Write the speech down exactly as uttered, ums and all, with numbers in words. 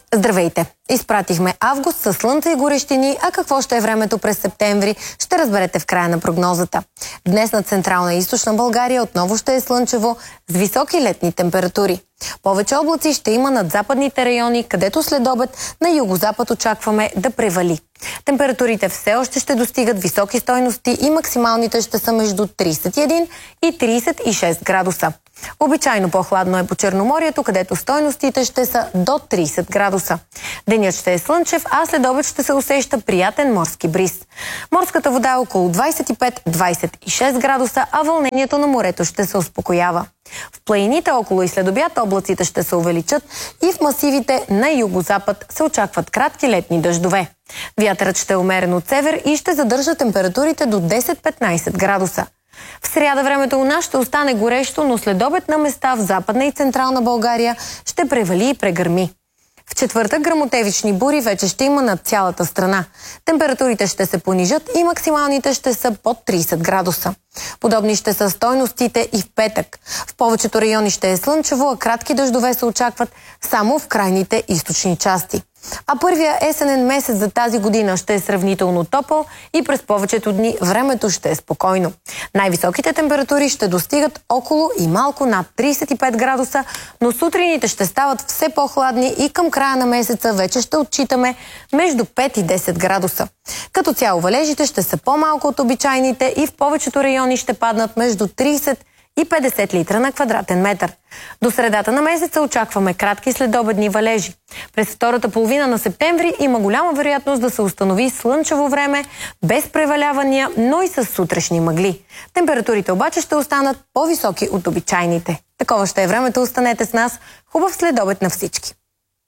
Здравейте! Изпратихме август със слънце и горещини, а какво ще е времето през септември, ще разберете в края на прогнозата. Днес на Централна и Източна България отново ще е слънчево с високи летни температури. Повече облаци ще има над западните райони, където след обед на югозапад очакваме да превали. Температурите все още ще достигат високи стойности и максималните ще са между тридесет и един и тридесет и шест градуса. Обичайно по-хладно е по Черноморието, където стойностите ще са до тридесет градуса. Денят ще е слънчев, а след обед ще се усеща приятен морски бриз. Морската вода е около двадесет и пет до двадесет и шест градуса, а вълнението на морето ще се успокоява. В планините около и след обяд облаците ще се увеличат и в масивите на югозапад се очакват кратки летни дъждове. Вятърът ще е умерен от север и ще задържа температурите до десет до петнадесет градуса. В сряда времето у нас ще остане горещо, но след обед на места в Западна и Централна България ще превали и прегърми. В четвъртък гръмотевични бури вече ще има над цялата страна. Температурите ще се понижат и максималните ще са под тридесет градуса. Подобни ще са стойностите и в петък. В повечето райони ще е слънчево, а кратки дъждове се очакват само в крайните източни части. А първия есенен месец за тази година ще е сравнително топъл и през повечето дни времето ще е спокойно. Най-високите температури ще достигат около и малко над тридесет и пет градуса, но сутрините ще стават все по-хладни и към края на месеца вече ще отчитаме между пет и десет градуса. Като цяло валежите ще са по-малко от обичайните и в повечето райони ще паднат между тридесет и петдесет литра на квадратен метър. До средата на месеца очакваме кратки следобедни валежи. През втората половина на септември има голяма вероятност да се установи слънчево време, без превалявания, но и с сутрешни мъгли. Температурите обаче ще останат по-високи от обичайните. Такова ще е времето, останете с нас. Хубав следобед на всички!